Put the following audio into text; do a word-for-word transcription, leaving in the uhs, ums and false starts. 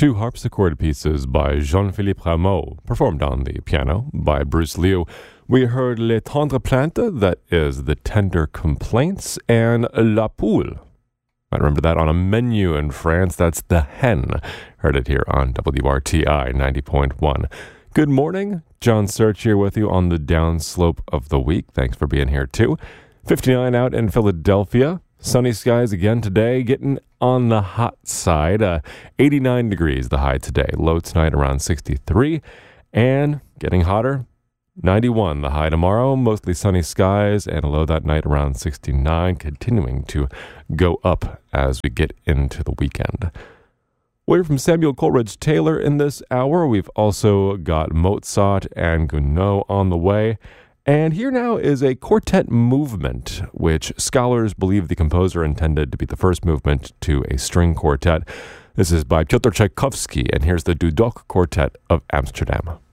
Two harpsichord pieces by Jean-Philippe Rameau, performed on the piano by Bruce Liu. We heard Les Tendres Plaintes, that is The Tender Complaints, and La Poule. I remember that on a menu in France, that's The Hen. Heard it here on W R T I ninety point one. Good morning, John Search here with you on the downslope of the week. Thanks for being here too. fifty-nine out in Philadelphia. Sunny skies again today, getting on the hot side. Uh, eighty-nine degrees the high today. Low tonight around sixty-three. And getting hotter, ninety-one the high tomorrow. Mostly sunny skies and a low that night around sixty-nine. Continuing to go up as we get into the weekend. We'll hear from Samuel Coleridge Taylor in this hour. We've also got Mozart and Gounod on the way. And here now is a quartet movement, which scholars believe the composer intended to be the first movement to a string quartet. This is by Piotr Tchaikovsky, and here's the Dudok Quartet of Amsterdam.